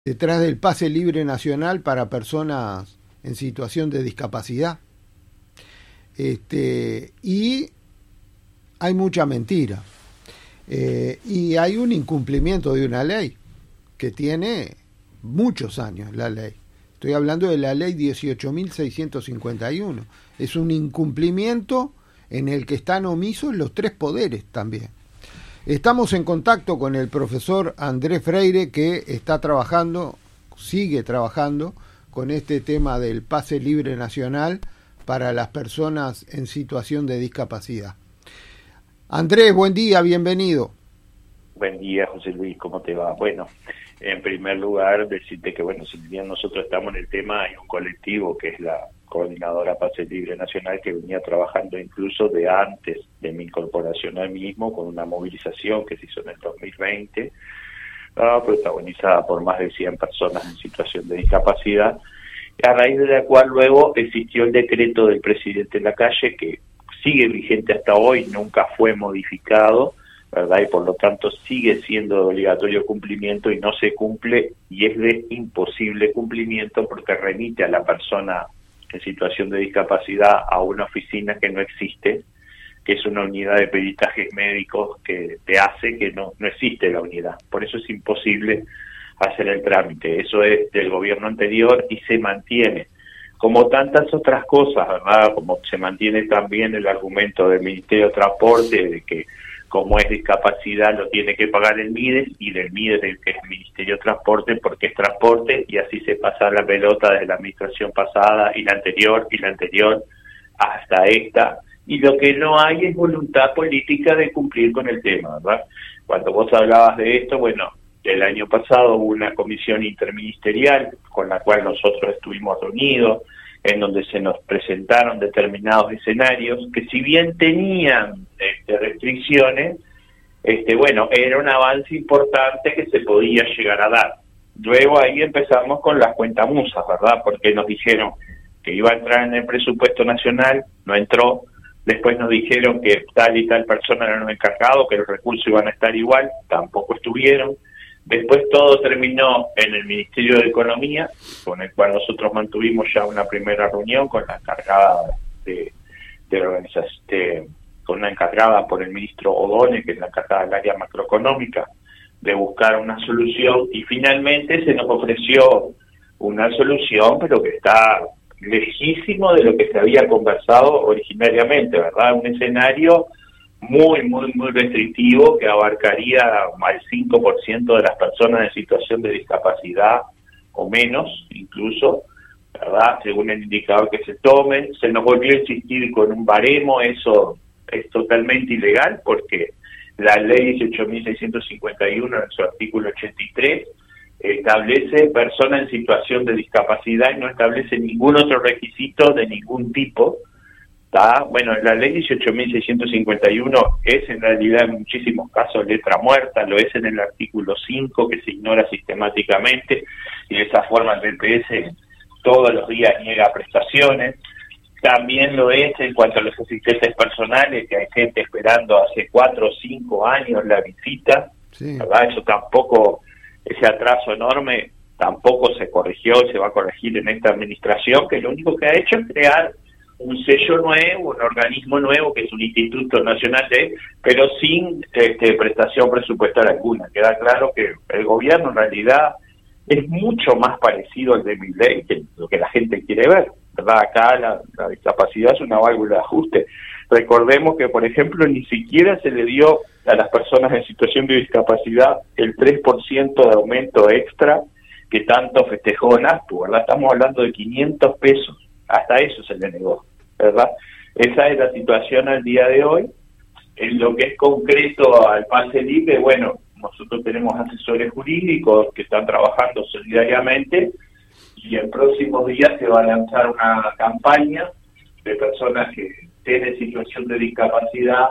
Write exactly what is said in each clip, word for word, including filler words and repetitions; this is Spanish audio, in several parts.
detrás del pase libre nacional para personas en situación de discapacidad. Este, y hay mucha mentira. Eh, y hay un incumplimiento de una ley que tiene muchos años, la ley. Estoy hablando de la ley dieciocho mil seiscientos cincuenta y uno. Es un incumplimiento en el que están omisos los tres poderes también. Estamos en contacto con el profesor Andrés Freire, que está trabajando, sigue trabajando con este tema del pase libre nacional para las personas en situación de discapacidad. Andrés, buen día, bienvenido. Buen día, José Luis, ¿cómo te va? Bueno, en primer lugar, decirte que, bueno, si bien nosotros estamos en el tema, hay un colectivo que es la Coordinadora Pase Libre Nacional que venía trabajando incluso de antes de mi incorporación al mismo, con una movilización que se hizo en el dos mil veinte, uh, protagonizada por más de cien personas en situación de discapacidad, a raíz de la cual luego existió el decreto del presidente Lacalle, que sigue vigente hasta hoy, nunca fue modificado, ¿verdad? Y por lo tanto sigue siendo de obligatorio cumplimiento y no se cumple, y es de imposible cumplimiento porque remite a la persona en situación de discapacidad a una oficina que no existe, que es una unidad de peritajes médicos que te hace que no, no existe la unidad. Por eso es imposible hacer el trámite. Eso es del gobierno anterior y se mantiene. Como tantas otras cosas, ¿verdad? Como se mantiene también el argumento del Ministerio de Transporte de que como es discapacidad lo tiene que pagar el MIDES, y del MIDES el que es el Ministerio de Transporte porque es transporte, y así se pasa la pelota de la administración pasada y la anterior y la anterior hasta esta, y lo que no hay es voluntad política de cumplir con el tema, ¿verdad? Cuando vos hablabas de esto, bueno, el año pasado hubo una comisión interministerial con la cual nosotros estuvimos reunidos, en donde se nos presentaron determinados escenarios que, si bien tenían este, restricciones, este, bueno, era un avance importante que se podía llegar a dar. Luego ahí empezamos con las cuentamusas, ¿verdad? Porque nos dijeron que iba a entrar en el presupuesto nacional, no entró. Después nos dijeron que tal y tal persona eran los encargados, que los recursos iban a estar igual, tampoco estuvieron. Después todo terminó en el Ministerio de Economía, con el cual nosotros mantuvimos ya una primera reunión con la encargada de, de la organización, de, con una encargada por el ministro O'Donnell, que es la encargada del área macroeconómica, de buscar una solución, y finalmente se nos ofreció una solución, pero que está lejísimo de lo que se había conversado originariamente, ¿verdad? Un escenario muy, muy, muy restrictivo que abarcaría al cinco por ciento de las personas en situación de discapacidad o menos, incluso, ¿verdad? Según el indicador que se tome. Se nos volvió a insistir con un baremo, eso es totalmente ilegal porque la ley dieciocho mil seiscientos cincuenta y uno en su artículo ochenta y tres establece persona en situación de discapacidad y no establece ningún otro requisito de ningún tipo. ¿Tá? Bueno, la ley dieciocho mil seiscientos cincuenta y uno es en realidad en muchísimos casos letra muerta, lo es en el artículo cinco, que se ignora sistemáticamente, y de esa forma el B P S todos los días niega prestaciones. También lo es en cuanto a los asistentes personales, que hay gente esperando hace cuatro o cinco años la visita, sí. ¿Verdad? Eso tampoco, ese atraso enorme tampoco se corrigió, se va a corregir en esta administración, que lo único que ha hecho es crear un sello nuevo, un organismo nuevo que es un Instituto Nacional de, pero sin este, prestación presupuestaria alguna. Queda claro que el gobierno en realidad es mucho más parecido al de Milei que lo que la gente quiere ver, ¿verdad? Acá la, la discapacidad es una válvula de ajuste. Recordemos que, por ejemplo, ni siquiera se le dio a las personas en situación de discapacidad el tres por ciento de aumento extra que tanto festejó NASPU, ¿verdad? Estamos hablando de quinientos pesos, hasta eso se le negó, ¿verdad? Esa es la situación al día de hoy. En lo que es concreto al pase libre, bueno, nosotros tenemos asesores jurídicos que están trabajando solidariamente, y en próximos días se va a lanzar una campaña de personas que estén en situación de discapacidad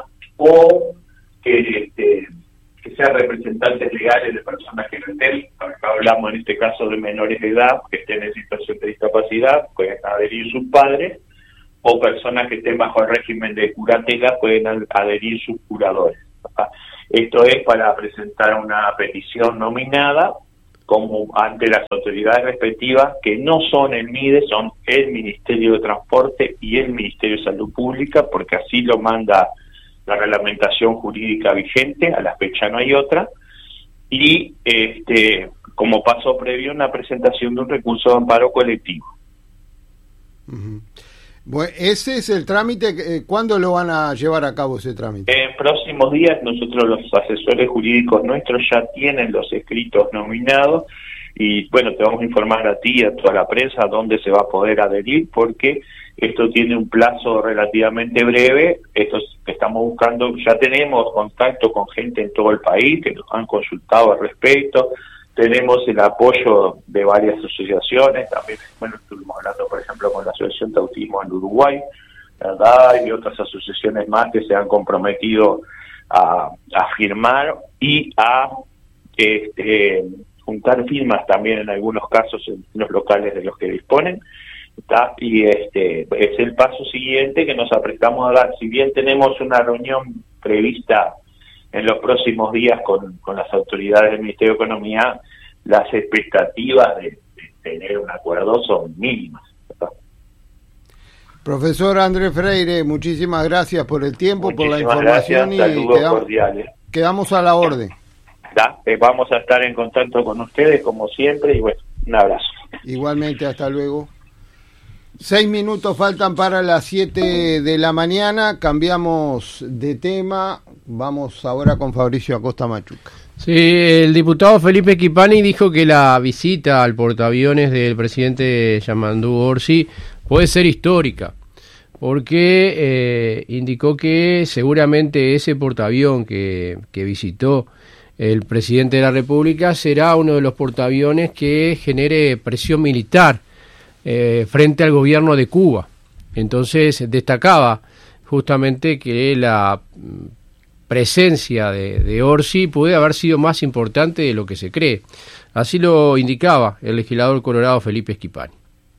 o que, este, que sean representantes legales de personas que no estén. Acá hablamos en este caso de menores de edad que estén en situación de discapacidad, pueden adherir sus padres, o personas que estén bajo el régimen de curatela pueden adherir sus curadores. ¿Verdad? Esto es para presentar una petición nominada como ante las autoridades respectivas, que no son el MIDE, son el Ministerio de Transporte y el Ministerio de Salud Pública, porque así lo manda la reglamentación jurídica vigente, a la fecha no hay otra, y este como paso previo una presentación de un recurso de amparo colectivo. Uh-huh. Bueno, ese es el trámite. Eh, ¿Cuándo lo van a llevar a cabo ese trámite? En próximos días nosotros los asesores jurídicos nuestros ya tienen los escritos nominados y bueno, te vamos a informar a ti y a toda la prensa dónde se va a poder adherir, porque esto tiene un plazo relativamente breve. Esto estamos buscando, ya tenemos contacto con gente en todo el país que nos han consultado al respecto. Tenemos el apoyo de varias asociaciones, también, bueno, estuvimos hablando, por ejemplo, con la Asociación de Autismo en Uruguay, ¿verdad? Y otras asociaciones más que se han comprometido a, a firmar y a este, juntar firmas también en algunos casos en los locales de los que disponen, ¿está? Y este es el paso siguiente que nos aprestamos a dar. Si bien tenemos una reunión prevista en los próximos días con, con las autoridades del Ministerio de Economía, las expectativas de, de tener un acuerdo son mínimas, ¿verdad? Profesor Andrés Freire, muchísimas gracias por el tiempo, muchísimas por la información gracias, y saludos quedamos, cordiales. Quedamos a la orden. ¿Da? Eh, vamos a estar en contacto con ustedes como siempre y bueno, un abrazo. Igualmente, hasta luego. Seis minutos faltan para las siete de la mañana, cambiamos de tema, vamos ahora con Fabricio Acosta Machuca. Sí, el diputado Felipe Schipani dijo que la visita al portaaviones del presidente Yamandú Orsi puede ser histórica, porque eh, indicó que seguramente ese portaavión que, que visitó el presidente de la República será uno de los portaaviones que genere presión militar Eh, frente al gobierno de Cuba. Entonces destacaba justamente que la presencia de, de Orsi puede haber sido más importante de lo que se cree. Así lo indicaba el legislador colorado Felipe Schipani.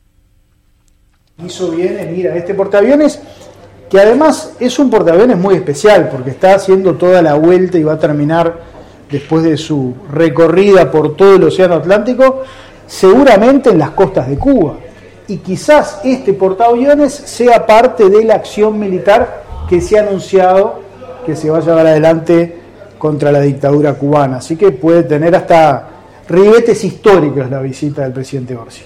Hizo bien en ir a este portaaviones, que además es un portaaviones muy especial, porque está haciendo toda la vuelta y va a terminar después de su recorrida por todo el Océano Atlántico, seguramente en las costas de Cuba. Y quizás este portaaviones sea parte de la acción militar que se ha anunciado que se va a llevar adelante contra la dictadura cubana. Así que puede tener hasta ribetes históricos la visita del presidente Orsi.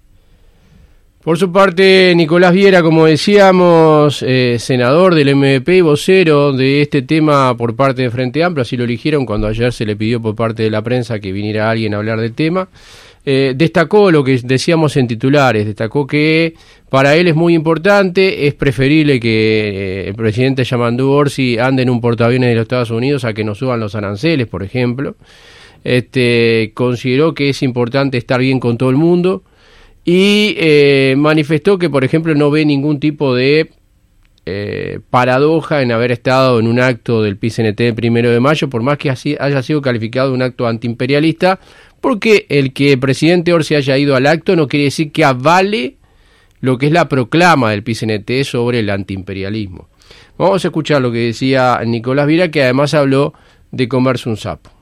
Por su parte, Nicolás Viera, como decíamos, eh, senador del M V P y vocero de este tema por parte de Frente Amplio, así lo eligieron cuando ayer se le pidió por parte de la prensa que viniera alguien a hablar del tema. Eh, destacó lo que decíamos en titulares, destacó que para él es muy importante, es preferible que eh, el presidente Yamandú Orsi ande en un portaaviones de los Estados Unidos a que nos suban los aranceles, por ejemplo. Este, consideró que es importante estar bien con todo el mundo y eh, manifestó que, por ejemplo, no ve ningún tipo de eh, paradoja en haber estado en un acto del P I C N T el primero de mayo, por más que así haya sido calificado de un acto antiimperialista, porque el que el presidente Orsi haya ido al acto no quiere decir que avale lo que es la proclama del P I C N T sobre el antiimperialismo. Vamos a escuchar lo que decía Nicolás Viera, que además habló de comerse un sapo.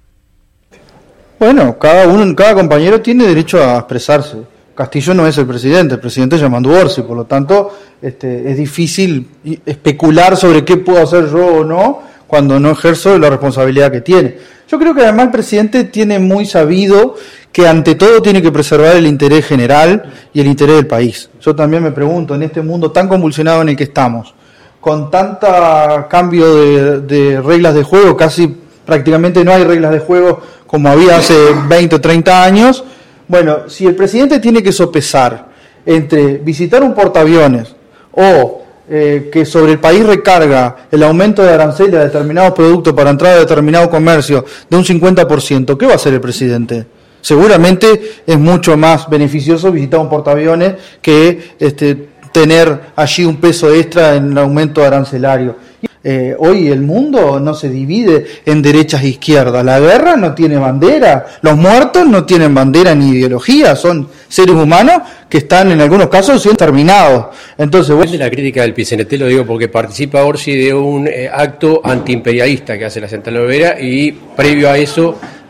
Bueno, cada uno, cada compañero tiene derecho a expresarse. Castillo no es el presidente, el presidente es Yamandú Orsi, por lo tanto este, es difícil especular sobre qué puedo hacer yo o no cuando no ejerzo la responsabilidad que tiene. Yo creo que además el presidente tiene muy sabido que ante todo tiene que preservar el interés general y el interés del país. Yo también me pregunto, en este mundo tan convulsionado en el que estamos, con tanta cambio de, de reglas de juego, casi prácticamente no hay reglas de juego como había hace veinte o treinta años, bueno, si el presidente tiene que sopesar entre visitar un portaaviones o eh, que sobre el país recarga el aumento de aranceles a determinados productos para entrar a determinado comercio de un cincuenta por ciento, ¿qué va a hacer el presidente? Seguramente es mucho más beneficioso visitar un portaaviones que este, tener allí un peso extra en el aumento arancelario. Eh, hoy el mundo no se divide en derechas e izquierdas, la guerra no tiene bandera, los muertos no tienen bandera ni ideología, son seres humanos que están en algunos casos siendo terminados. Entonces, bueno, la crítica del P I C N T lo digo porque participa Orsi de un eh, acto antiimperialista que hace la Central Obrera y previo a eso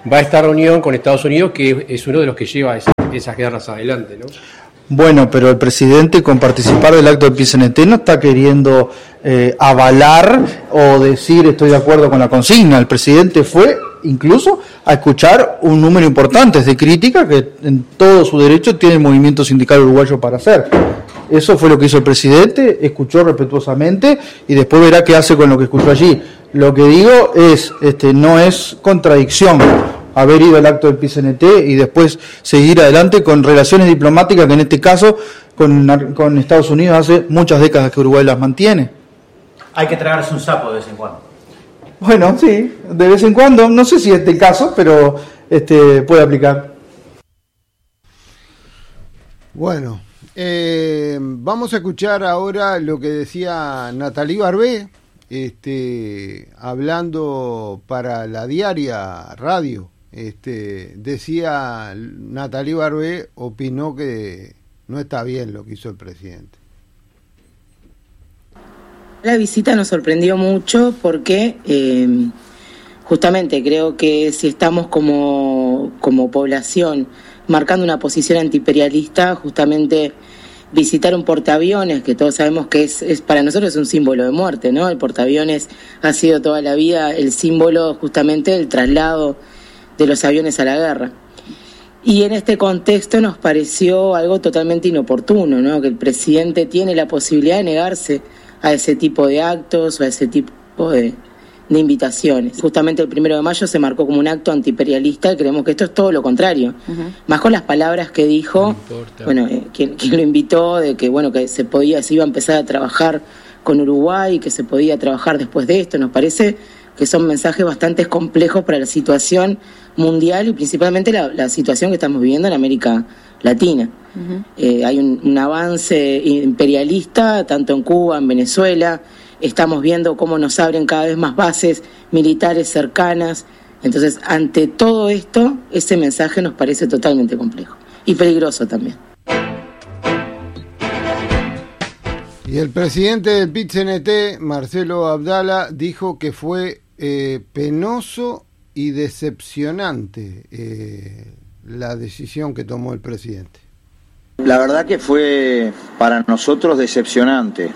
va a esta reunión con Estados Unidos, que es uno de los que lleva esas, esas guerras adelante, ¿no? Bueno, pero el presidente, con participar del acto del P I C N T, no está queriendo eh, avalar o decir estoy de acuerdo con la consigna. El presidente fue incluso a escuchar un número importante de crítica que en todo su derecho tiene el movimiento sindical uruguayo para hacer. Eso fue lo que hizo el presidente, escuchó respetuosamente y después verá qué hace con lo que escuchó allí. Lo que digo es, este, no es contradicción haber ido al acto del P I C N T y después seguir adelante con relaciones diplomáticas que en este caso con, con Estados Unidos hace muchas décadas que Uruguay las mantiene. Hay que tragarse un sapo de vez en cuando. Bueno, sí, de vez en cuando, no sé si es el caso, pero este puede aplicar. Bueno, eh, vamos a escuchar ahora lo que decía Nathalie Barbé, este, hablando para la Diaria Radio. Este, decía Nathalie Barbé, opinó que no está bien lo que hizo el presidente. La visita nos sorprendió mucho porque eh, justamente creo que si estamos como, como población marcando una posición antiimperialista, justamente visitar un portaaviones, que todos sabemos que es, es para nosotros es un símbolo de muerte, ¿no? El portaaviones ha sido toda la vida el símbolo justamente del traslado de los aviones a la guerra. Y en este contexto nos pareció algo totalmente inoportuno, ¿no? Que el presidente tiene la posibilidad de negarse a ese tipo de actos o a ese tipo de, de invitaciones. Justamente el primero de mayo se marcó como un acto antiimperialista y creemos que esto es todo lo contrario. Uh-huh. Más con las palabras que dijo, no bueno, eh, quien, quien lo invitó, de que bueno que se podía, se iba a empezar a trabajar con Uruguay, que se podía trabajar después de esto. Nos parece que son mensajes bastante complejos para la situación mundial y principalmente la, la situación que estamos viviendo en América Latina. Uh-huh. Eh, hay un, un avance imperialista tanto en Cuba, en Venezuela. Estamos viendo cómo nos abren cada vez más bases militares cercanas. Entonces, ante todo esto, ese mensaje nos parece totalmente complejo y peligroso también. Y el presidente del P I C N T, Marcelo Abdala, dijo que fue eh, penoso y decepcionante eh, la decisión que tomó el presidente. La verdad que fue para nosotros decepcionante,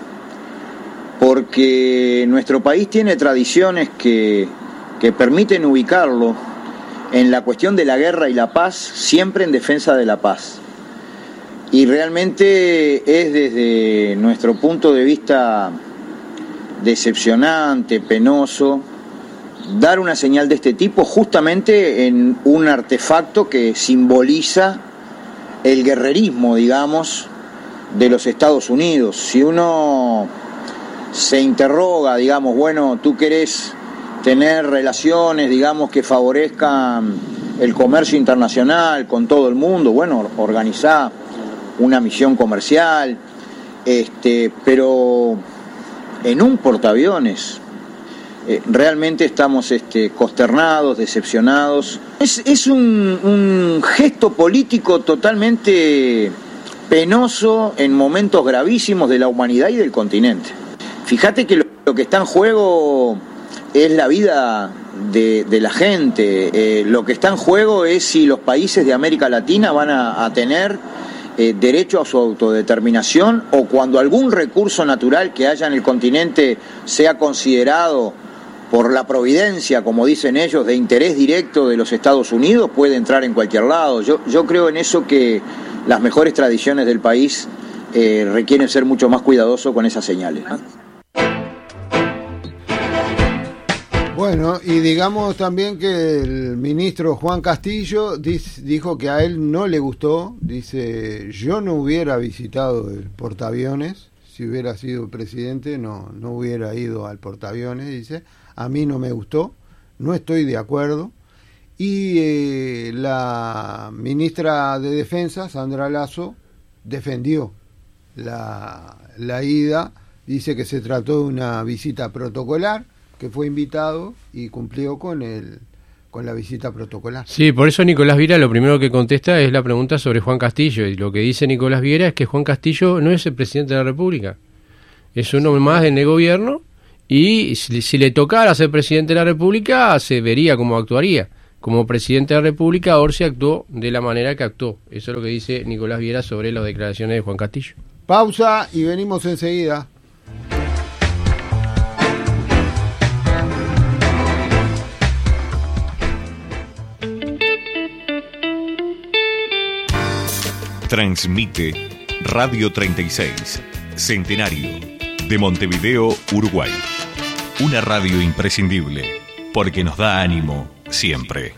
porque nuestro país tiene tradiciones que, que permiten ubicarlo en la cuestión de la guerra y la paz, siempre en defensa de la paz. Y realmente es desde nuestro punto de vista decepcionante, penoso, dar una señal de este tipo justamente en un artefacto que simboliza el guerrerismo, digamos, de los Estados Unidos. Si uno se interroga, digamos, bueno, tú querés tener relaciones, digamos, que favorezcan el comercio internacional con todo el mundo, bueno, organizá una misión comercial, este, pero en un portaaviones eh, realmente estamos este, consternados, decepcionados. Es, es un, un gesto político totalmente penoso en momentos gravísimos de la humanidad y del continente. Fíjate que lo, lo que está en juego es la vida de, de la gente, eh, lo que está en juego es si los países de América Latina van a, a tener Eh, derecho a su autodeterminación, o cuando algún recurso natural que haya en el continente sea considerado por la providencia, como dicen ellos, de interés directo de los Estados Unidos, puede entrar en cualquier lado. Yo, yo creo en eso, que las mejores tradiciones del país eh, requieren ser mucho más cuidadosos con esas señales, ¿no? Bueno, y digamos también que el ministro Juan Castillo dice, dijo que a él no le gustó, dice, yo no hubiera visitado el portaaviones, si hubiera sido presidente no, no hubiera ido al portaaviones, dice, a mí no me gustó, no estoy de acuerdo. Y eh, la ministra de Defensa, Sandra Lasso, defendió la, la ida, dice que se trató de una visita protocolar, que fue invitado y cumplió con el con la visita protocolar. Sí, por eso Nicolás Viera lo primero que contesta es la pregunta sobre Juan Castillo, y lo que dice Nicolás Viera es que Juan Castillo no es el presidente de la República, es uno más en el gobierno, y si, si le tocara ser presidente de la República se vería cómo actuaría. como presidente de la República, Orsi actuó de la manera que actuó. Eso es lo que dice Nicolás Viera sobre las declaraciones de Juan Castillo. Pausa y venimos enseguida. Transmite Radio treinta y seis, Centenario, de Montevideo, Uruguay. Una radio imprescindible, porque nos da ánimo siempre.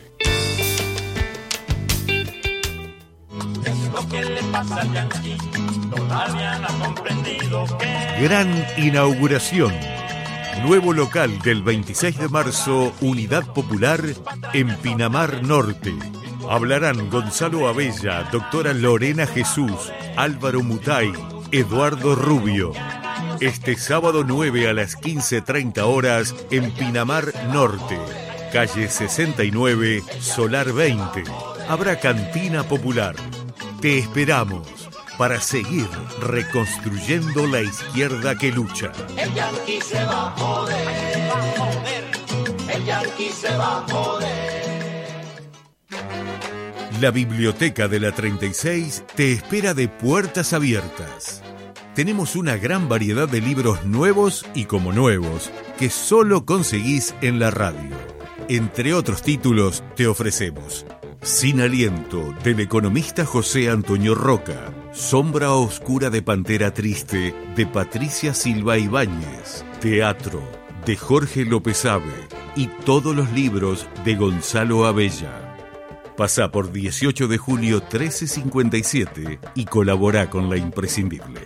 Gran inauguración. Nuevo local del veintiséis de marzo, Unidad Popular, en Pinamar Norte. Hablarán Gonzalo Abella, doctora Lorena Jesús, Álvaro Mutay, Eduardo Rubio. Este sábado nueve a las quince treinta horas en Pinamar Norte, calle sesenta y nueve, Solar veinte. Habrá cantina popular. Te esperamos para seguir reconstruyendo la izquierda que lucha. El yanqui se va a joder, el yanqui se va a joder. La Biblioteca de la treinta y seis te espera de puertas abiertas. Tenemos una gran variedad de libros nuevos y como nuevos que solo conseguís en la radio. Entre otros títulos te ofrecemos Sin Aliento, del economista José Antonio Roca, Sombra Oscura de Pantera Triste, de Patricia Silva Ibáñez, Teatro, de Jorge López Abe, y todos los libros de Gonzalo Abella. Pasá por dieciocho de julio trece cincuenta y siete y colabora con La Imprescindible.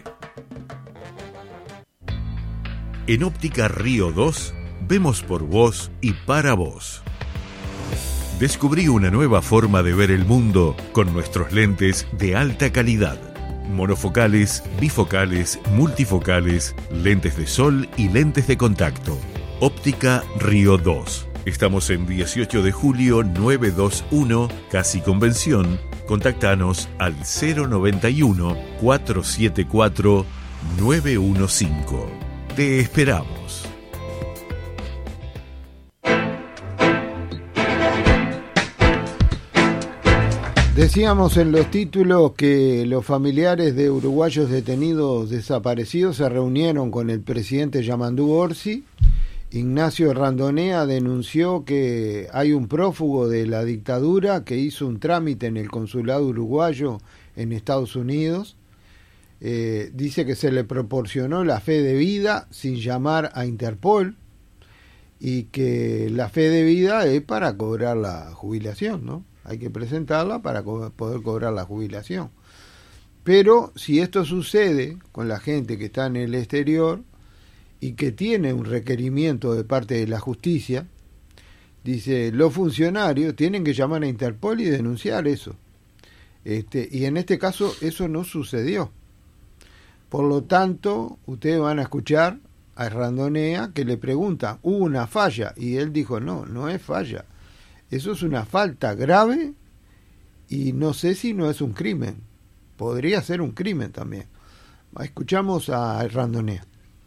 En Óptica Río dos, vemos por vos y para vos. Descubrí una nueva forma de ver el mundo con nuestros lentes de alta calidad. Monofocales, bifocales, multifocales, lentes de sol y lentes de contacto. Óptica Río dos. Estamos en dieciocho de julio novecientos veintiuno, Casi Convención. Contactanos al cero noventa y uno, cuatrocientos setenta y cuatro, novecientos quince. Te esperamos. Decíamos en los títulos que los familiares de uruguayos detenidos desaparecidos se reunieron con el presidente Yamandú Orsi. Ignacio Randonea denunció que hay un prófugo de la dictadura que hizo un trámite en el consulado uruguayo en Estados Unidos. Eh, dice que se le proporcionó la fe de vida sin llamar a Interpol y que la fe de vida es para cobrar la jubilación, ¿no? Hay que presentarla para co- poder cobrar la jubilación. Pero si esto sucede con la gente que está en el exterior y que tiene un requerimiento de parte de la justicia, dice, los funcionarios tienen que llamar a Interpol y denunciar eso. Este, y en este caso eso no sucedió. Por lo tanto, ustedes van a escuchar a Randonea que le pregunta, ¿hubo una falla? Y él dijo, no, no es falla. Eso es una falta grave y no sé si no es un crimen. Podría ser un crimen también. Escuchamos a Randonea.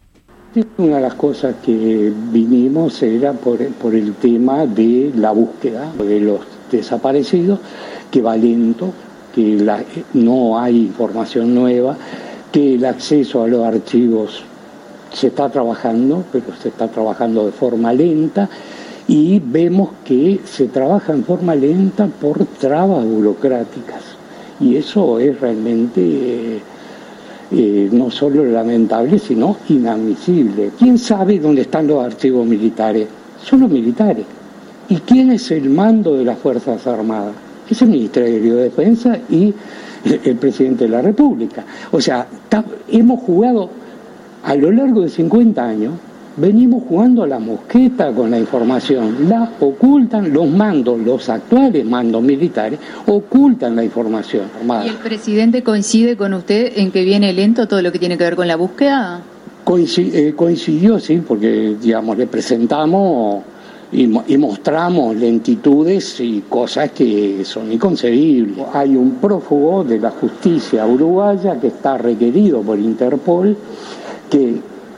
Una de las cosas que vinimos era por, por el tema de la búsqueda de los desaparecidos, que va lento, que la, no hay información nueva, que el acceso a los archivos se está trabajando, pero se está trabajando de forma lenta, y vemos que se trabaja en forma lenta por trabas burocráticas, y eso es realmente eh, eh, no solo lamentable, sino inadmisible. ¿Quién sabe dónde están los archivos militares? Son los militares. ¿Y quién es el mando de las Fuerzas Armadas? Es el Ministerio de Defensa y el presidente de la República. O sea, ta, hemos jugado a lo largo de cincuenta años, venimos jugando a la mosqueta con la información, la ocultan los mandos, los actuales mandos militares, ocultan la información armada. ¿Y el presidente coincide con usted en que viene lento todo lo que tiene que ver con la búsqueda? Coincidió, eh, coincidió sí, porque digamos le presentamos y, y mostramos lentitudes y cosas que son inconcebibles. Hay un prófugo de la justicia uruguaya que está requerido por Interpol, que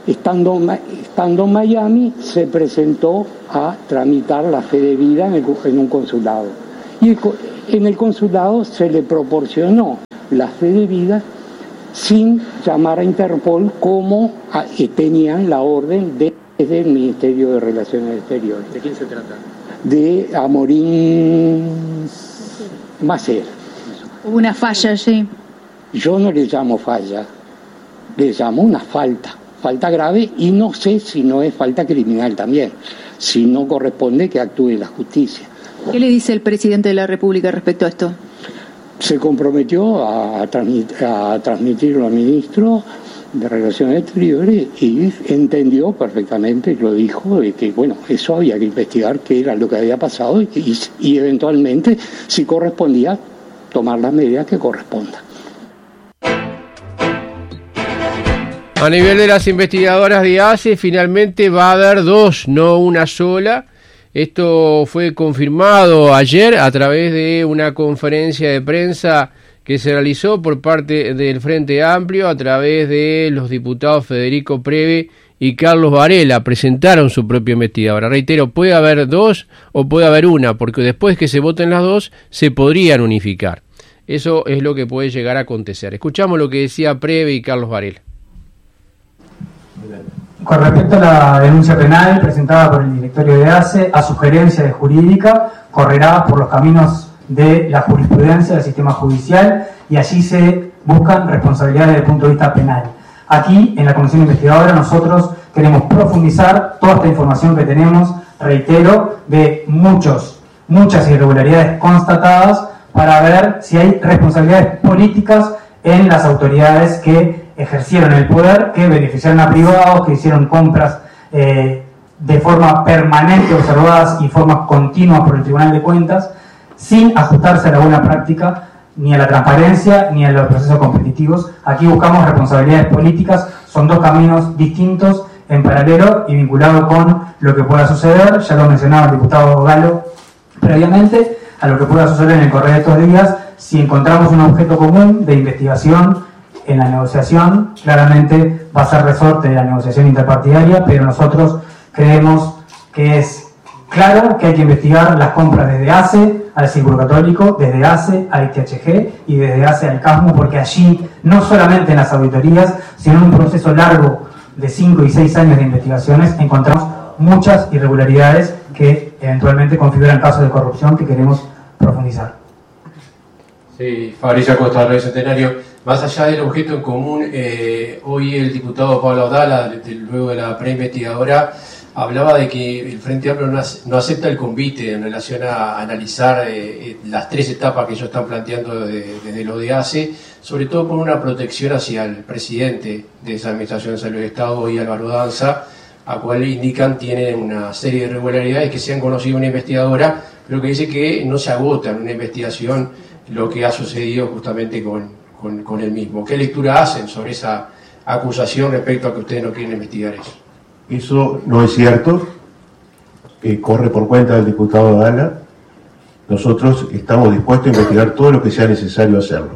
Estando, estando en Miami, se presentó a tramitar la fe de vida en, el, en un consulado. Y el, en el consulado se le proporcionó la fe de vida sin llamar a Interpol, como a, que tenían la orden de, desde el Ministerio de Relaciones Exteriores. ¿De quién se trata? De Amorín Macer. Hubo una falla allí. Yo no le llamo falla, le llamo una falta. Falta grave, y no sé si no es falta criminal también, si no corresponde que actúe la justicia. ¿Qué le dice el presidente de la República respecto a esto? Se comprometió a, transmit, a transmitirlo al ministro de Relaciones Exteriores y entendió perfectamente, lo dijo, de que bueno, eso había que investigar qué era lo que había pasado y, y, y eventualmente, si correspondía, tomar las medidas que correspondan. A nivel de las investigadoras de A C E, finalmente va a haber dos, no una sola. Esto fue confirmado ayer a través de una conferencia de prensa que se realizó por parte del Frente Amplio a través de los diputados Federico Preve y Carlos Varela. Presentaron su propia investigadora. Reitero, puede haber dos o puede haber una, porque después que se voten las dos se podrían unificar. Eso es lo que puede llegar a acontecer. Escuchamos lo que decía Preve y Carlos Varela. Con respecto a la denuncia penal presentada por el directorio de A C E, a sugerencia de jurídica, correrá por los caminos de la jurisprudencia del sistema judicial y allí se buscan responsabilidades desde el punto de vista penal. Aquí, en la comisión investigadora, nosotros queremos profundizar toda esta información que tenemos, reitero, de muchos, muchas irregularidades constatadas para ver si hay responsabilidades políticas en las autoridades que ejercieron el poder, que beneficiaron a privados, que hicieron compras eh, de forma permanente, observadas y formas continuas por el Tribunal de Cuentas, sin ajustarse a la buena práctica, ni a la transparencia, ni a los procesos competitivos. Aquí buscamos responsabilidades políticas, son dos caminos distintos, en paralelo y vinculado con lo que pueda suceder, ya lo mencionaba el diputado Galo previamente, a lo que pueda suceder en el correr de estos días, si encontramos un objeto común de investigación en la negociación. Claramente va a ser resorte de la negociación interpartidaria, pero nosotros creemos que es claro que hay que investigar las compras desde A C E al Círculo Católico, desde A C E al I T H G y desde A C E al CASMU, porque allí, no solamente en las auditorías, sino en un proceso largo de cinco y seis años de investigaciones, encontramos muchas irregularidades que eventualmente configuran casos de corrupción que queremos profundizar. Sí, Fabricio Acosta, Radio Centenario. Más allá del objeto en común, eh, hoy el diputado Pablo Audala, de, de, luego de la preinvestigadora, hablaba de que el Frente Amplio no, no acepta el convite en relación a analizar eh, las tres etapas que ellos están planteando de, desde lo de A C E, sobre todo por una protección hacia el presidente de esa Administración de Salud del Estado, y Álvaro Danza, a cual indican tiene una serie de irregularidades que se han conocido una investigadora, pero que dice que no se agota en una investigación lo que ha sucedido justamente con Con, con el mismo. ¿Qué lectura hacen sobre esa acusación respecto a que ustedes no quieren investigar eso? Eso no es cierto, eh, corre por cuenta del diputado Gala. Nosotros estamos dispuestos a investigar todo lo que sea necesario hacerlo.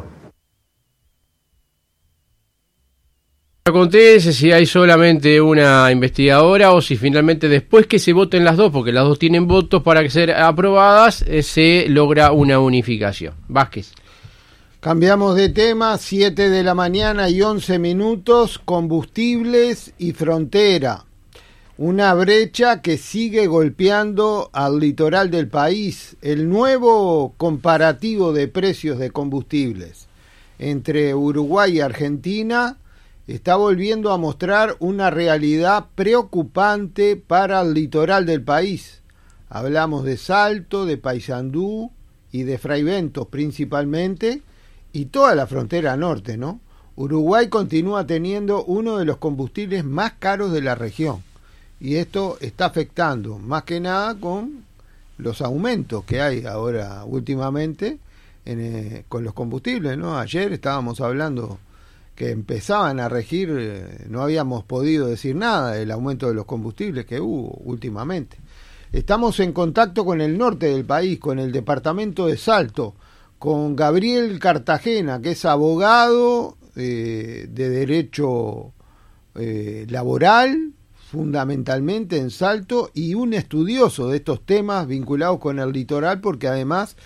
Acontece si hay solamente una investigadora o si finalmente después que se voten las dos, porque las dos tienen votos para ser aprobadas, eh, se logra una unificación. Vázquez. Cambiamos de tema, siete de la mañana y once minutos, combustibles y frontera. Una brecha que sigue golpeando al litoral del país. El nuevo comparativo de precios de combustibles entre Uruguay y Argentina está volviendo a mostrar una realidad preocupante para el litoral del país. Hablamos de Salto, de Paysandú y de Fraiventos principalmente, y toda la frontera norte, ¿no? Uruguay continúa teniendo uno de los combustibles más caros de la región, y esto está afectando más que nada con los aumentos que hay ahora últimamente en, eh, con los combustibles, ¿no? Ayer estábamos hablando que empezaban a regir, eh, no habíamos podido decir nada del aumento de los combustibles que hubo últimamente. Estamos en contacto con el norte del país, con el departamento de Salto, con Gabriel Cartagena, que es abogado eh, de derecho eh, laboral, fundamentalmente en Salto, y un estudioso de estos temas vinculados con el litoral, porque además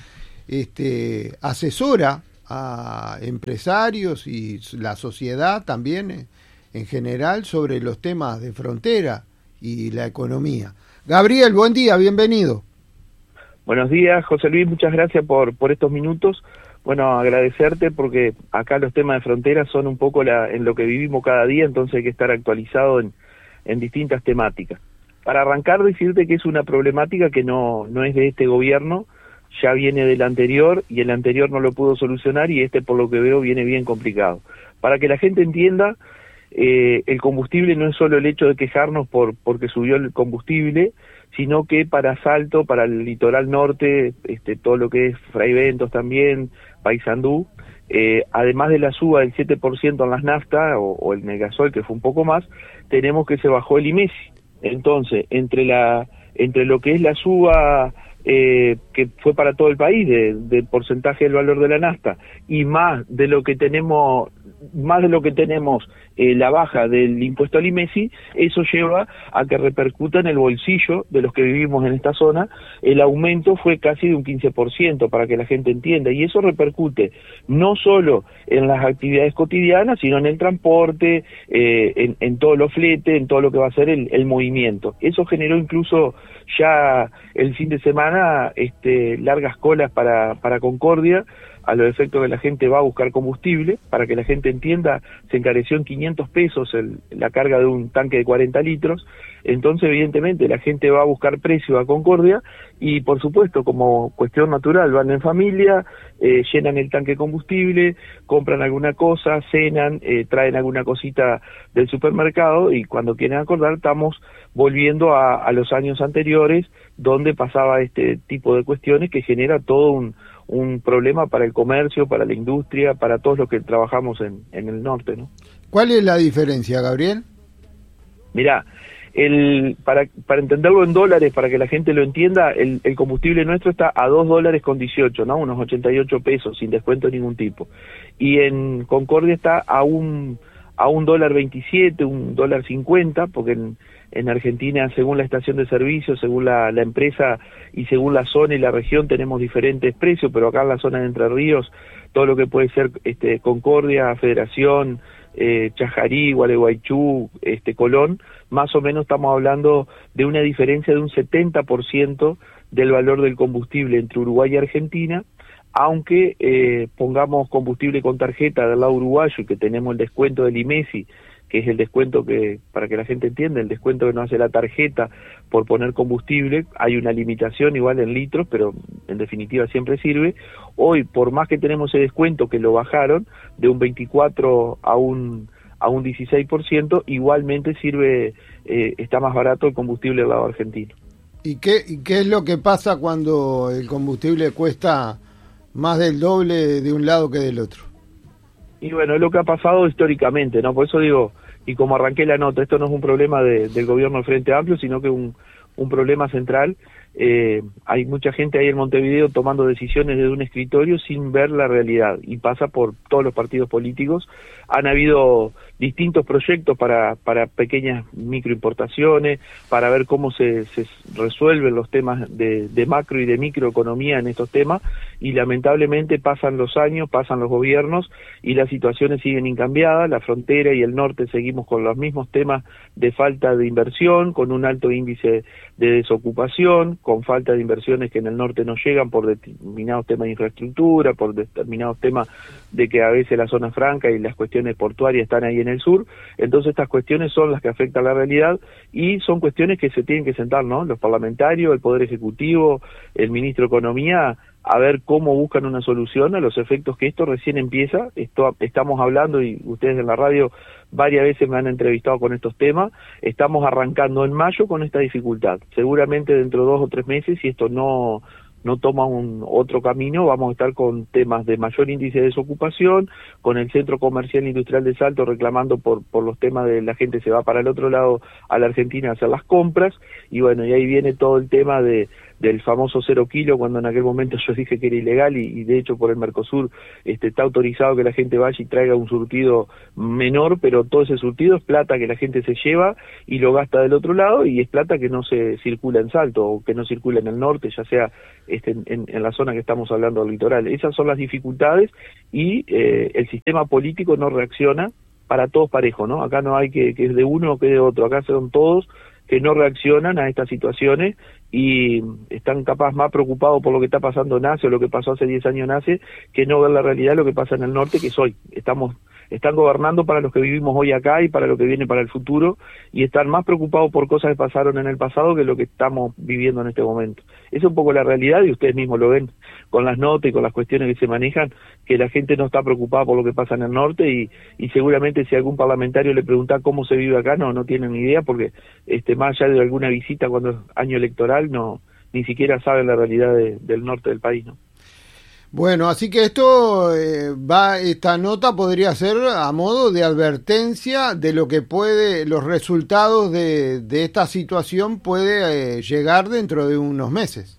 este, asesora a empresarios y la sociedad también eh, en general sobre los temas de frontera y la economía. Gabriel, buen día, bienvenido. Buenos días, José Luis, muchas gracias por, por estos minutos. Bueno, agradecerte porque acá los temas de frontera son un poco la, en lo que vivimos cada día, entonces hay que estar actualizado en, en distintas temáticas. Para arrancar, decirte que es una problemática que no, no es de este gobierno, ya viene del anterior, y el anterior no lo pudo solucionar, y este, por lo que veo, viene bien complicado. Para que la gente entienda, eh, el combustible no es solo el hecho de quejarnos por porque subió el combustible, sino que para Salto, para el litoral norte, este, todo lo que es Fraiventos también, Paysandú, eh, además de la suba del siete por ciento en las naftas, o, o el Megasol, que fue un poco más, tenemos que se bajó el IMESI. Entonces, entre la entre lo que es la suba eh, que fue para todo el país, de, de porcentaje del valor de la nafta, y más de lo que tenemos, más de lo que tenemos eh, la baja del impuesto al IMESI, eso lleva a que repercuta en el bolsillo de los que vivimos en esta zona. El aumento fue casi de un quince por ciento, para que la gente entienda, y eso repercute no solo en las actividades cotidianas, sino en el transporte, eh, en, en todos los fletes, en todo lo que va a ser el, el movimiento. Eso generó incluso ya el fin de semana este, largas colas para, para Concordia, a los efectos que la gente va a buscar combustible. Para que la gente entienda, se encareció en quinientos pesos el, la carga de un tanque de cuarenta litros, entonces evidentemente la gente va a buscar precio a Concordia, y por supuesto, como cuestión natural, van en familia, eh, llenan el tanque de combustible, compran alguna cosa, cenan, eh, traen alguna cosita del supermercado, y cuando quieren acordar estamos volviendo a, a los años anteriores, donde pasaba este tipo de cuestiones que genera todo un un problema para el comercio, para la industria, para todos los que trabajamos en, en el norte, ¿no? ¿Cuál es la diferencia, Gabriel? Mirá, el, para, para entenderlo en dólares, para que la gente lo entienda, el, el combustible nuestro está a dos dólares con dieciocho, ¿no? Unos ochenta y ocho pesos, sin descuento de ningún tipo. Y en Concordia está a un, a un dólar veintisiete, un dólar cincuenta, porque en, en Argentina, según la estación de servicio, según la, la empresa y según la zona y la región, tenemos diferentes precios, pero acá en la zona de Entre Ríos, todo lo que puede ser este, Concordia, Federación, eh, Chajarí, Gualeguaychú, este, Colón, más o menos estamos hablando de una diferencia de un setenta por ciento del valor del combustible entre Uruguay y Argentina, aunque eh, pongamos combustible con tarjeta del lado uruguayo y que tenemos el descuento del IMESI, que es el descuento que, para que la gente entienda, el descuento que nos hace la tarjeta por poner combustible. Hay una limitación igual en litros, pero en definitiva siempre sirve. Hoy, por más que tenemos ese descuento que lo bajaron de un veinticuatro a un a un dieciséis por ciento, igualmente sirve, eh, está más barato el combustible del lado argentino. ¿Y qué, y qué es lo que pasa cuando el combustible cuesta más del doble de un lado que del otro? Y bueno, es lo que ha pasado históricamente, ¿no? Por eso digo, y como arranqué la nota, esto no es un problema de, del gobierno del Frente Amplio, sino que un, un problema central. Eh, hay mucha gente ahí en Montevideo tomando decisiones desde un escritorio sin ver la realidad, y pasa por todos los partidos políticos. Han habido distintos proyectos para, para pequeñas microimportaciones, para ver cómo se, se resuelven los temas de, de macro y de microeconomía en estos temas, y lamentablemente pasan los años, pasan los gobiernos, y las situaciones siguen incambiadas. La frontera y el norte seguimos con los mismos temas de falta de inversión, con un alto índice de desocupación, con falta de inversiones que en el norte no llegan por determinados temas de infraestructura, por determinados temas de que a veces la zona franca y las cuestiones portuarias están ahí en el sur. Entonces estas cuestiones son las que afectan la realidad, y son cuestiones que se tienen que sentar, ¿no? Los parlamentarios, el Poder Ejecutivo, el Ministro de Economía, a ver cómo buscan una solución a los efectos que esto recién empieza. Esto estamos hablando, y ustedes en la radio varias veces me han entrevistado con estos temas, estamos arrancando en mayo con esta dificultad. Seguramente dentro de dos o tres meses, si esto no no toma un otro camino, vamos a estar con temas de mayor índice de desocupación, con el Centro Comercial Industrial de Salto reclamando por por los temas de la gente se va para el otro lado a la Argentina a hacer las compras, y bueno, y ahí viene todo el tema de del famoso cero kilo, cuando en aquel momento yo dije que era ilegal y, y de hecho por el Mercosur este, está autorizado que la gente vaya y traiga un surtido menor, pero todo ese surtido es plata que la gente se lleva y lo gasta del otro lado, y es plata que no se circula en Salto o que no circula en el norte, ya sea este, en, en la zona que estamos hablando del litoral. Esas son las dificultades y eh, el sistema político no reacciona para todos parejo, ¿no? Acá no hay que, que es de uno o que de otro, acá son todos que no reaccionan a estas situaciones y están capaz más preocupados por lo que está pasando en Nace o lo que pasó hace diez años en Nace, que no ver la realidad de lo que pasa en el norte, que es hoy. Estamos, están gobernando para los que vivimos hoy acá y para lo que viene para el futuro, y están más preocupados por cosas que pasaron en el pasado que lo que estamos viviendo en este momento. Esa es un poco la realidad y ustedes mismos lo ven con las notas y con las cuestiones que se manejan, que la gente no está preocupada por lo que pasa en el norte y, y seguramente si algún parlamentario le pregunta cómo se vive acá, no, no tienen ni idea, porque este, más allá de alguna visita cuando es año electoral, no, ni siquiera saben la realidad de, del norte del país, ¿no? Bueno, así que esto eh, va, esta nota podría ser a modo de advertencia de lo que puede, los resultados de, de esta situación puede eh, llegar dentro de unos meses.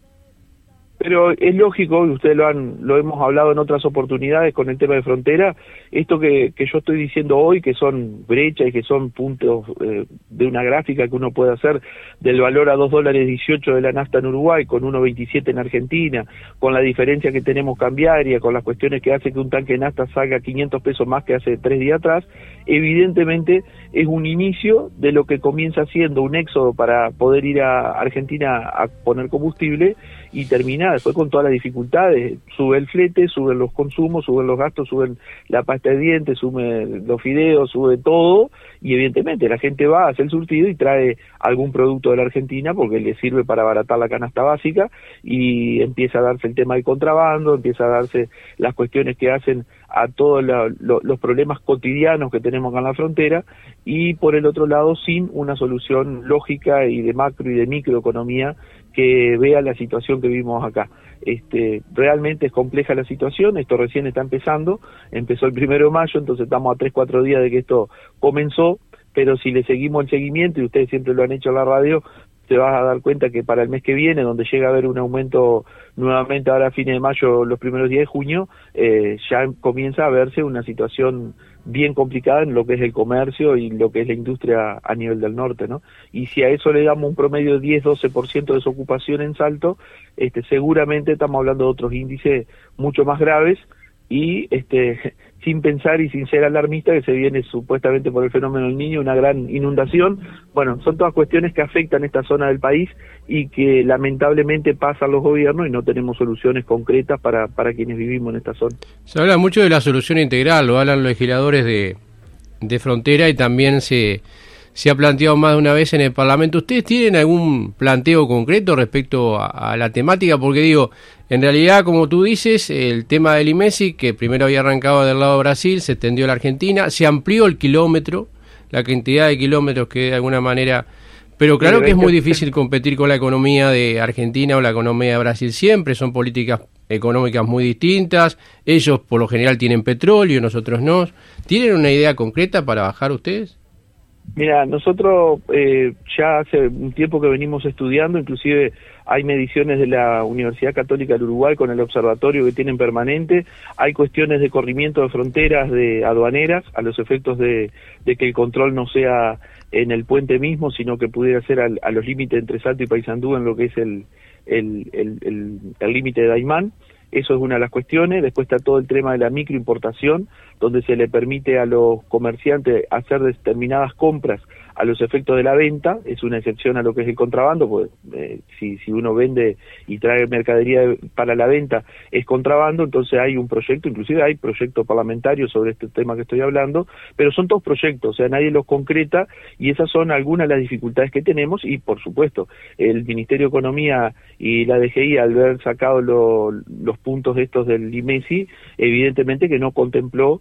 Pero es lógico, y ustedes lo han, lo hemos hablado en otras oportunidades con el tema de frontera, esto que, que yo estoy diciendo hoy, que son brechas y que son puntos eh, de una gráfica que uno puede hacer del valor a dos dólares dieciocho de la nafta en Uruguay, con uno veintisiete en Argentina, con la diferencia que tenemos cambiaria, con las cuestiones que hace que un tanque de nafta salga quinientos pesos más que hace tres días atrás, evidentemente es un inicio de lo que comienza siendo un éxodo para poder ir a Argentina a poner combustible y terminar después con todas las dificultades. Sube el flete, suben los consumos, suben los gastos, suben la pasta de dientes, suben los fideos, sube todo, y evidentemente la gente va a hacer el surtido y trae algún producto de la Argentina porque le sirve para abaratar la canasta básica, y empieza a darse el tema del contrabando, empieza a darse las cuestiones que hacen a todos la, lo, los problemas cotidianos que tenemos acá en la frontera, y por el otro lado sin una solución lógica y de macro y de microeconomía que vea la situación que vivimos acá. Este, realmente es compleja la situación, esto recién está empezando, empezó el primero de mayo, entonces estamos a tres, cuatro días de que esto comenzó, pero si le seguimos el seguimiento, y ustedes siempre lo han hecho en la radio, te vas a dar cuenta que para el mes que viene, donde llega a haber un aumento nuevamente ahora a fines de mayo, los primeros días de junio, eh, ya comienza a verse una situación bien complicada en lo que es el comercio y lo que es la industria a nivel del norte, ¿no? Y si a eso le damos un promedio de diez, doce por ciento de desocupación en Salto, este, seguramente estamos hablando de otros índices mucho más graves, y este, sin pensar y sin ser alarmista, que se viene supuestamente por el fenómeno del Niño una gran inundación. Bueno, son todas cuestiones que afectan esta zona del país y que lamentablemente pasan los gobiernos y no tenemos soluciones concretas para, para quienes vivimos en esta zona. Se habla mucho de la solución integral, lo hablan los legisladores de, de frontera, y también se, se ha planteado más de una vez en el Parlamento. ¿Ustedes tienen algún planteo concreto respecto a, a la temática? Porque digo, en realidad, como tú dices, el tema del IMESI, que primero había arrancado del lado de Brasil, se extendió a la Argentina, se amplió el kilómetro, la cantidad de kilómetros que de alguna manera... Pero claro que es muy difícil competir con la economía de Argentina o la economía de Brasil siempre, son políticas económicas muy distintas, ellos por lo general tienen petróleo, nosotros no. ¿Tienen una idea concreta para bajar ustedes? Mira, nosotros eh, ya hace un tiempo que venimos estudiando, inclusive hay mediciones de la Universidad Católica del Uruguay con el observatorio que tienen permanente, hay cuestiones de corrimiento de fronteras de aduaneras a los efectos de, de que el control no sea en el puente mismo, sino que pudiera ser al, a los límites entre Salto y Paysandú en lo que es el el el, el, el límite de Daimán. Eso es una de las cuestiones. Después está todo el tema de la microimportación, donde se le permite a los comerciantes hacer determinadas compras a los efectos de la venta. Es una excepción a lo que es el contrabando, pues eh, si, si uno vende y trae mercadería para la venta es contrabando. Entonces hay un proyecto, inclusive hay proyectos parlamentarios sobre este tema que estoy hablando, pero son todos proyectos, o sea, nadie los concreta, y esas son algunas de las dificultades que tenemos. Y por supuesto, el Ministerio de Economía y la D G I, al haber sacado lo, los puntos estos del IMESI, evidentemente que no contempló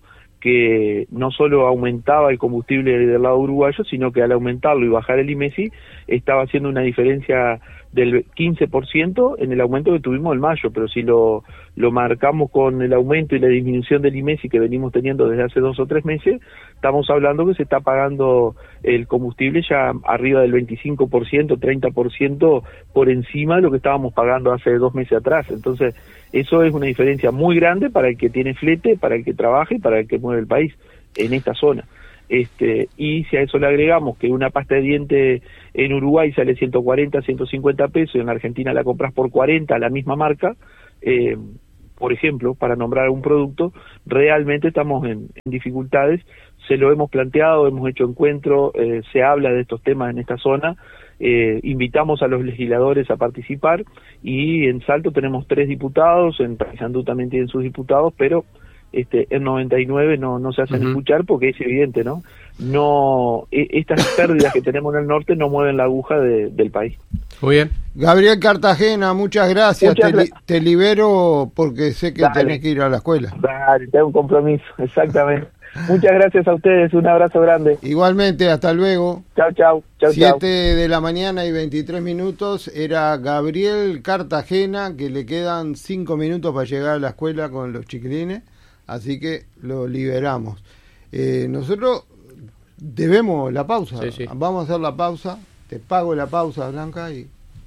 que no solo aumentaba el combustible del lado uruguayo, sino que al aumentarlo y bajar el IMESI estaba haciendo una diferencia del quince por ciento en el aumento que tuvimos en mayo, pero si lo, lo marcamos con el aumento y la disminución del IMESI que venimos teniendo desde hace dos o tres meses, estamos hablando que se está pagando el combustible ya arriba del veinticinco por ciento, treinta por ciento por encima de lo que estábamos pagando hace dos meses atrás. Entonces, eso es una diferencia muy grande para el que tiene flete, para el que trabaja y para el que mueve el país en esta zona. Este, y si a eso le agregamos que una pasta de diente en Uruguay sale ciento cuarenta, ciento cincuenta pesos, y en Argentina la compras por cuarenta, la misma marca, eh, por ejemplo, para nombrar un producto, realmente estamos en, en dificultades. Se lo hemos planteado, hemos hecho encuentros, eh, se habla de estos temas en esta zona, eh, invitamos a los legisladores a participar, y en Salto tenemos tres diputados, en Paysandú también tienen sus diputados, pero este en noventa y nueve no no se hacen uh-huh. escuchar, porque es evidente, ¿no? No e- estas pérdidas que tenemos en el norte no mueven la aguja de, del país. Muy bien. Gabriel Cartagena, muchas gracias. Muchas te, gra- li- te libero porque sé que Dale. tenés que ir a la escuela. Dale, tengo un compromiso, exactamente. Muchas gracias a ustedes, un abrazo grande. Igualmente, hasta luego. Chao, chao. chao Siete de la mañana y veintitrés minutos. Era Gabriel Cartagena, que le quedan cinco minutos para llegar a la escuela con los chiquilines. Así que lo liberamos. Eh, nosotros debemos la pausa. Sí, sí. Vamos a hacer la pausa. Te pago la pausa, Blanca. Y...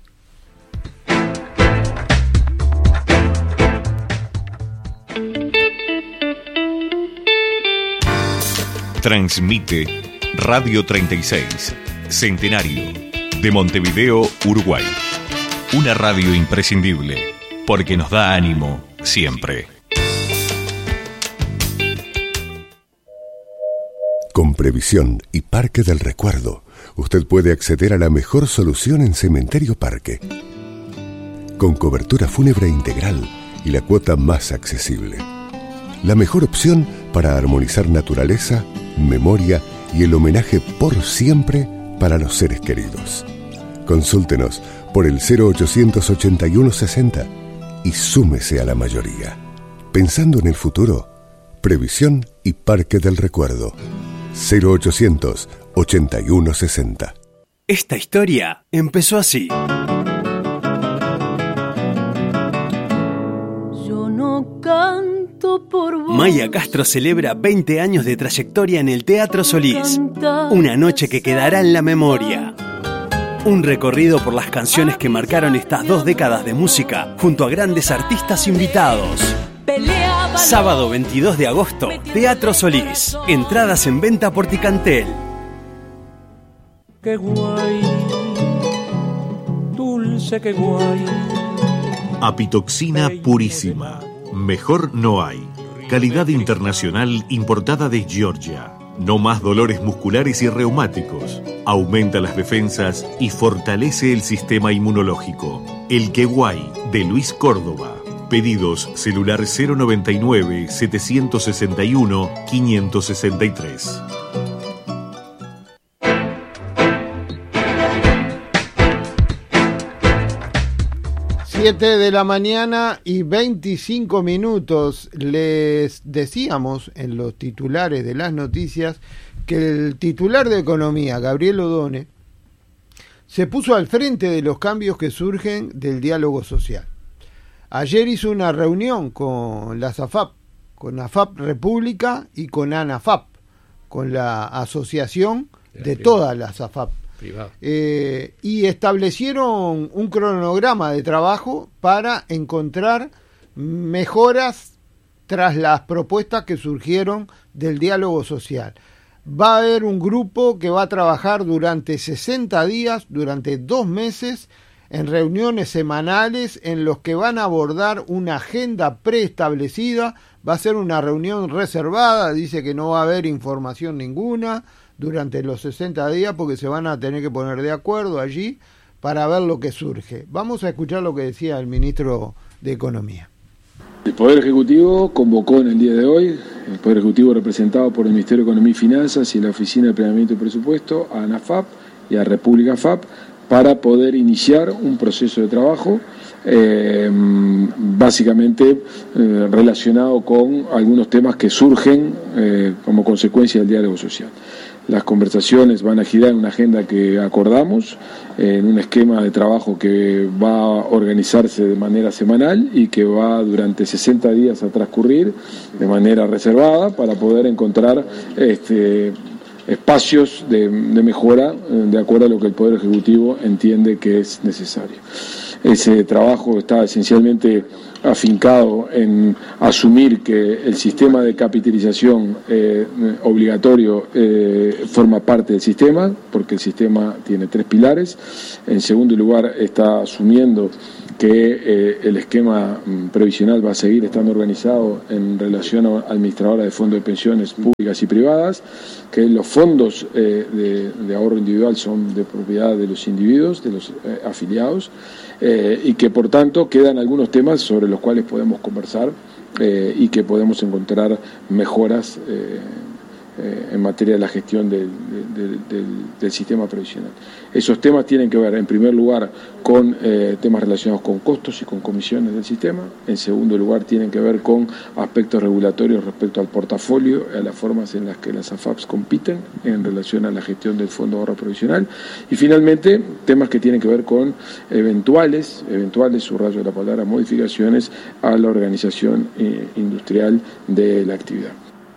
Transmite Radio treinta y seis, Centenario, de Montevideo, Uruguay. Una radio imprescindible, porque nos da ánimo siempre. Con Previsión y Parque del Recuerdo, usted puede acceder a la mejor solución en Cementerio Parque. Con cobertura fúnebre integral y la cuota más accesible. La mejor opción para armonizar naturaleza, memoria y el homenaje por siempre para los seres queridos. Consúltenos por el cero ochocientos ochenta y uno sesenta y súmese a la mayoría. Pensando en el futuro, Previsión y Parque del Recuerdo. cero ochocientos ochenta y uno sesenta. Esta historia empezó así. Yo no canto por vos. Maya Castro celebra veinte años de trayectoria en el Teatro Solís. Una noche que quedará en la memoria. Un recorrido por las canciones que marcaron estas dos décadas de música, junto a grandes artistas invitados. Sábado veintidós de agosto, Teatro Solís. Entradas en venta por Ticantel. Qué guay, dulce, qué guay. Apitoxina purísima. Mejor no hay. Calidad internacional importada de Georgia. No más dolores musculares y reumáticos. Aumenta las defensas y fortalece el sistema inmunológico. El Queguay, de Luis Córdoba. Pedidos celular cero noventa y nueve, setecientos sesenta y uno, quinientos sesenta y tres. siete de la mañana y veinticinco minutos. Les decíamos en los titulares de las noticias que el titular de Economía, Gabriel Odone, se puso al frente de los cambios que surgen del diálogo social. Ayer hizo una reunión con la SAFAP, con AFAP República y con ANAFAP, con la asociación de todas las AFAP. Eh, y establecieron un cronograma de trabajo para encontrar mejoras tras las propuestas que surgieron del diálogo social. Va a haber un grupo que va a trabajar durante sesenta días, durante dos meses, en reuniones semanales en los que van a abordar una agenda preestablecida. Va a ser una reunión reservada, dice que no va a haber información ninguna durante los sesenta días porque se van a tener que poner de acuerdo allí para ver lo que surge. Vamos a escuchar lo que decía el ministro de Economía. El Poder Ejecutivo convocó en el día de hoy, el Poder Ejecutivo representado por el Ministerio de Economía y Finanzas y la Oficina de Planeamiento y Presupuesto, a ANAFAP y a República FAP, para poder iniciar un proceso de trabajo eh, básicamente eh, relacionado con algunos temas que surgen eh, como consecuencia del diálogo social. las conversaciones van a girar en una agenda que acordamos, en un esquema de trabajo que va a organizarse de manera semanal y que va durante sesenta días a transcurrir de manera reservada para poder encontrar este, espacios de, de mejora de acuerdo a lo que el Poder Ejecutivo entiende que es necesario. Ese trabajo está esencialmente afincado en asumir que el sistema de capitalización eh, obligatorio eh, forma parte del sistema, porque el sistema tiene tres pilares. En segundo lugar, está asumiendo que eh, el esquema previsional va a seguir estando organizado en relación a administradora de fondos de pensiones públicas y privadas, que los fondos eh, de, de ahorro individual son de propiedad de los individuos, de los eh, afiliados, eh, y que por tanto quedan algunos temas sobre los cuales podemos conversar eh, y que podemos encontrar mejoras eh, eh, en materia de la gestión del, del, del, del sistema previsional. Esos temas tienen que ver, en primer lugar, con eh, temas relacionados con costos y con comisiones del sistema. En segundo lugar, tienen que ver con aspectos regulatorios respecto al portafolio, a las formas en las que las A F A Ps compiten en relación a la gestión del Fondo de Ahorro Provisional. Y finalmente, temas que tienen que ver con eventuales, eventuales, subrayo de la palabra, modificaciones a la organización eh, industrial de la actividad.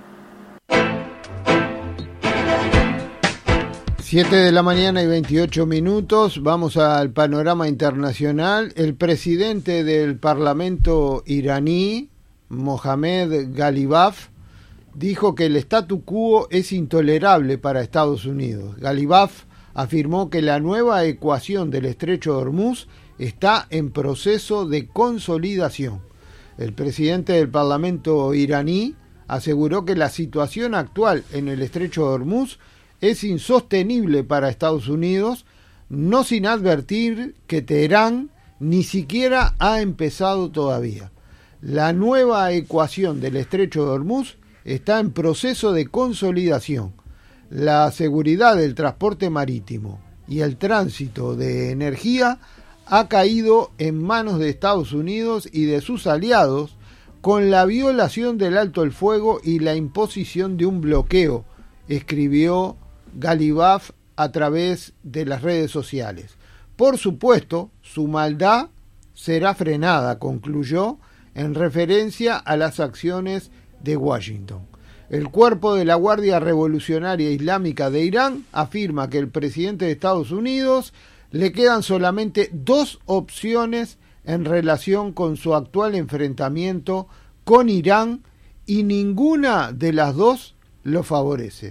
siete de la mañana y veintiocho minutos, vamos al panorama internacional. El presidente del Parlamento iraní, Mohammad Ghalibaf, dijo que el statu quo es intolerable para Estados Unidos. Ghalibaf afirmó que la nueva ecuación del estrecho de Hormuz está en proceso de consolidación. El presidente del Parlamento iraní aseguró que la situación actual en el estrecho de Hormuz es insostenible para Estados Unidos, no sin advertir que Teherán ni siquiera ha empezado todavía. La nueva ecuación del estrecho de Hormuz está en proceso de consolidación. La seguridad del transporte marítimo y el tránsito de energía ha caído en manos de Estados Unidos y de sus aliados con la violación del alto el fuego y la imposición de un bloqueo, escribió Ghalibaf a través de las redes sociales. Por supuesto, su maldad será frenada, concluyó, en referencia a las acciones de Washington. El cuerpo de la Guardia Revolucionaria Islámica de Irán afirma que el presidente de Estados Unidos le quedan solamente dos opciones en relación con su actual enfrentamiento con Irán y ninguna de las dos lo favorece.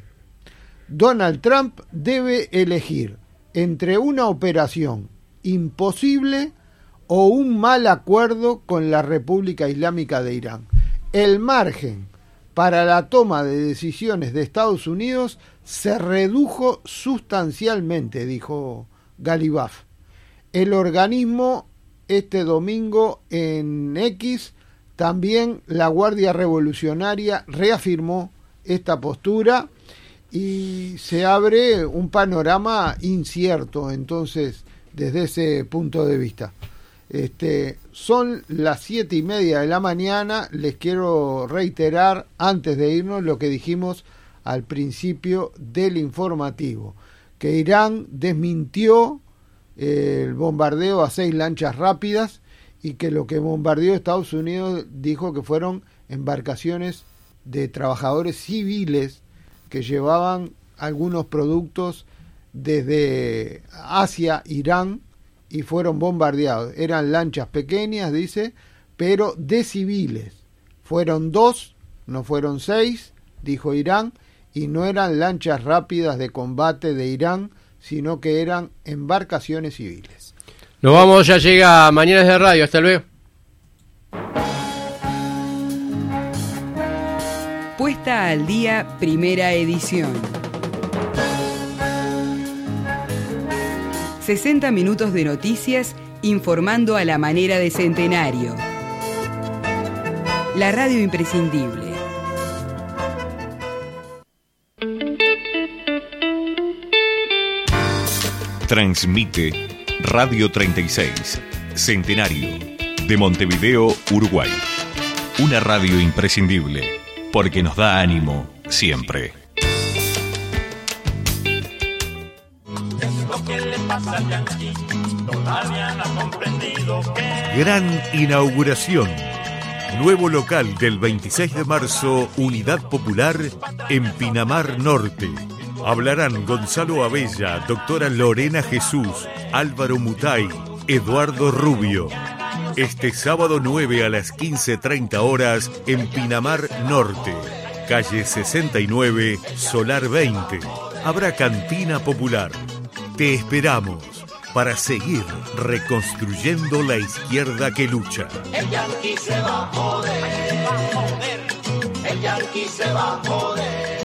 Donald Trump debe elegir entre una operación imposible o un mal acuerdo con la República Islámica de Irán. El margen para la toma de decisiones de Estados Unidos se redujo sustancialmente, dijo Ghalibaf. El organismo este domingo en X, también la Guardia Revolucionaria reafirmó esta postura y se abre un panorama incierto entonces desde ese punto de vista. Este, son las siete y media de la mañana. Les quiero reiterar antes de irnos lo que dijimos al principio del informativo, que Irán desmintió el bombardeo a seis lanchas rápidas y que lo que bombardeó Estados Unidos dijo que fueron embarcaciones de trabajadores civiles que llevaban algunos productos desde Asia, Irán, y fueron bombardeados. Eran lanchas pequeñas, dice, pero de civiles. Fueron dos, no fueron seis, dijo Irán, y no eran lanchas rápidas de combate de Irán, sino que eran embarcaciones civiles. Nos vamos, ya llega Mañanas de Radio. Hasta luego. Puesta al día, primera edición. sesenta minutos de noticias informando a la manera de Centenario. La radio imprescindible. Transmite Radio treinta y seis, Centenario, de Montevideo, Uruguay. Una radio imprescindible, porque nos da ánimo siempre. ¿Qué le pasa al yanqui? Todavía no ha comprendido que... Gran inauguración. Nuevo local del veintiséis de marzo, Unidad Popular, en Pinamar Norte. Hablarán Gonzalo Abella, doctora Lorena Jesús, Álvaro Mutay, Eduardo Rubio. Este sábado nueve a las quince treinta horas en Pinamar Norte, calle sesenta y nueve, Solar veinte. Habrá cantina popular. Te esperamos para seguir reconstruyendo la izquierda que lucha. El yanqui se va a joder, el yanqui se va a joder.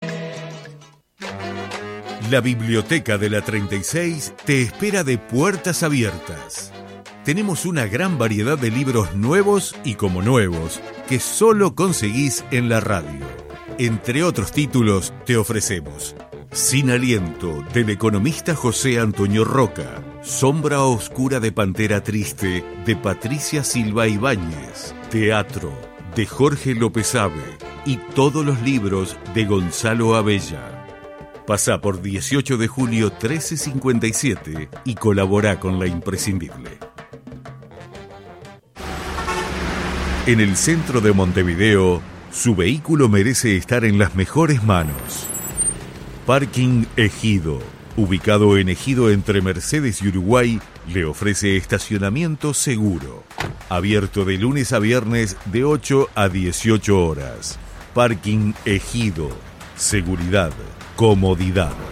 La Biblioteca de la treinta y seis te espera de puertas abiertas. Tenemos una gran variedad de libros nuevos y como nuevos que solo conseguís en la radio. Entre otros títulos te ofrecemos Sin Aliento, del economista José Antonio Roca, Sombra Oscura de Pantera Triste, de Patricia Silva Ibáñez, Teatro, de Jorge López Ave, y todos los libros de Gonzalo Abella. Pasá por dieciocho de julio trece cincuenta y siete y colabora con La Imprescindible. En el centro de Montevideo, su vehículo merece estar en las mejores manos. Parking Ejido, ubicado en Ejido entre Mercedes y Uruguay, le ofrece estacionamiento seguro. Abierto de lunes a viernes de ocho a dieciocho horas. Parking Ejido. Seguridad, comodidad.